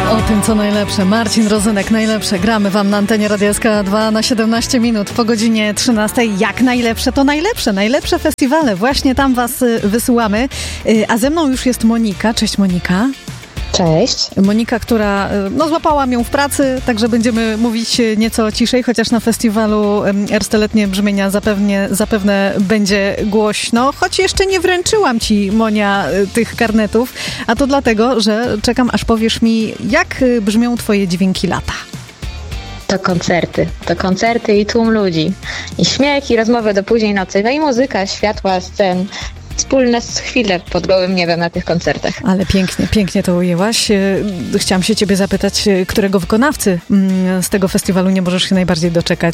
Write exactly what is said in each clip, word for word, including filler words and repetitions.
O tym, co najlepsze. Marcin Rozynek, najlepsze. Gramy wam na antenie Radia S K dwa na siedemnaście minut po godzinie trzynastej. Jak najlepsze, to najlepsze. Najlepsze festiwale. Właśnie tam was wysyłamy. A ze mną już jest Monika. Cześć, Monika. Cześć. Monika, która no, złapałam ją w pracy, także będziemy mówić nieco ciszej, chociaż na festiwalu Erste Letnie Brzmienia zapewne, zapewne będzie głośno, choć jeszcze nie wręczyłam ci, Monia, tych karnetów, a to dlatego, że czekam, aż powiesz mi, jak brzmią twoje dźwięki lata. To koncerty. To koncerty i tłum ludzi. I śmiech, i rozmowy do późnej nocy. No i muzyka, światła, scen. Wspólne chwile pod gołym niebem na tych koncertach. Ale pięknie, pięknie to ujęłaś. Chciałam się ciebie zapytać, którego wykonawcy z tego festiwalu nie możesz się najbardziej doczekać?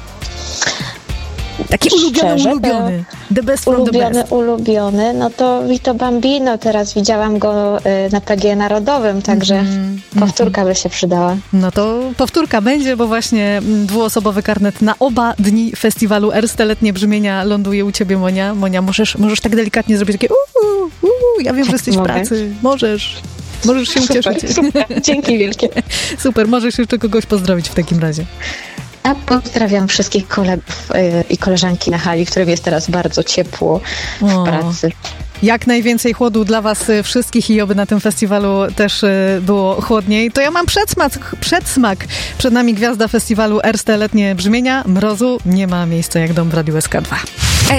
Taki ulubiony, Szczerze, ulubiony. The best from ulubiony, the best. Ulubiony, no to Vito Bambino. Teraz widziałam go na P G Narodowym, także mm, powtórka by się przydała. No to powtórka będzie, bo właśnie dwuosobowy karnet na oba dni festiwalu Erste Letnie Brzmienia ląduje u ciebie, Monia. Monia, możesz, możesz tak delikatnie zrobić takie uuu, uuu, ja wiem, że jesteś w pracy. Możesz. Możesz się Super, ucieszyć. Super. Dzięki wielkie. Super, możesz jeszcze kogoś pozdrowić w takim razie. A pozdrawiam wszystkich kolegów i koleżanki na hali, którym jest teraz bardzo ciepło w o. pracy. Jak najwięcej chłodu dla was wszystkich i oby na tym festiwalu też było chłodniej. To ja mam przedsmak, przedsmak. Przed nami gwiazda festiwalu Erste Letnie Brzmienia. Mrozu nie ma miejsca jak dom w Radiu S K dwa.